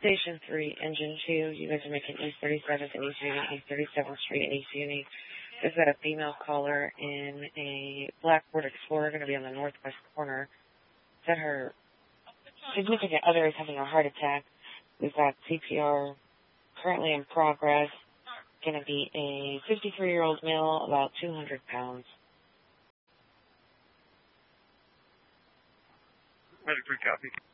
Station 3, Engine 2. You guys are making East 37th and East Union, East 37th Street and East Union. There's got a female caller in a black Ford Explorer going to be on the northwest corner. Said her significant other is having a heart attack. We've got CPR currently in progress. Going to be a 53-year-old male, about 200 pounds. Medic 3 copy.